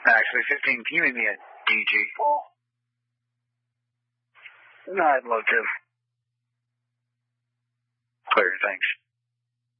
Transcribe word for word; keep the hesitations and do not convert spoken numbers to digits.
Actually, fifteen, can you meet me at D G? No, I'd love to. Clear, thanks.